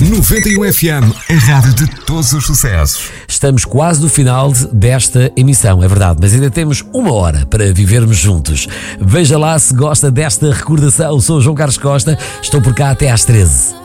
91 FM, a rádio de todos os sucessos. Estamos quase no final desta emissão, é verdade, mas ainda temos uma hora para vivermos juntos. Veja lá se gosta desta recordação. Sou o João Carlos Costa, estou por cá até às 13.